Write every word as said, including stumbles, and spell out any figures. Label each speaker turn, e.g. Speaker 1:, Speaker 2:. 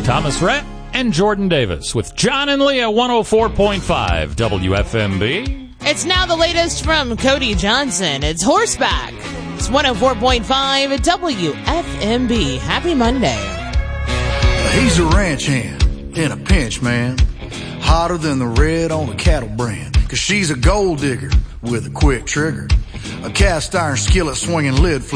Speaker 1: Thomas Rhett and Jordan Davis with John and Leah, one oh four point five W F M B.
Speaker 2: It's now the latest from Cody Johnson. It's Horseback. It's one oh four point five W F M B. Happy Monday.
Speaker 3: He's a ranch hand in a pinch, man. Hotter than the red on a cattle brand. Cause she's a gold digger with a quick trigger. A cast iron skillet swinging lid flip.